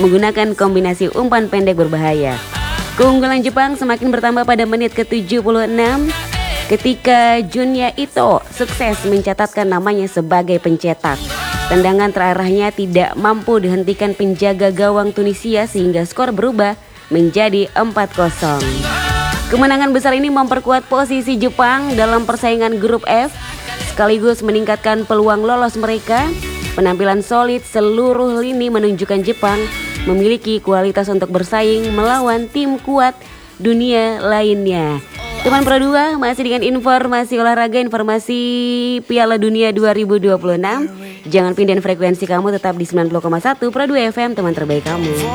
menggunakan kombinasi umpan pendek berbahaya. Keunggulan Jepang semakin bertambah pada menit ke-76 ketika Junya Ito sukses mencatatkan namanya sebagai pencetak. Tendangan terarahnya tidak mampu dihentikan penjaga gawang Tunisia sehingga skor berubah menjadi 4-0. Kemenangan besar ini memperkuat posisi Jepang dalam persaingan grup F sekaligus meningkatkan peluang lolos mereka. Penampilan solid seluruh lini menunjukkan Jepang memiliki kualitas untuk bersaing melawan tim kuat dunia lainnya. Teman Pro 2 masih dengan informasi olahraga, informasi Piala Dunia 2026. Jangan pindahin frekuensi kamu, tetap di 90,1 Pro 2 FM, teman terbaik kamu.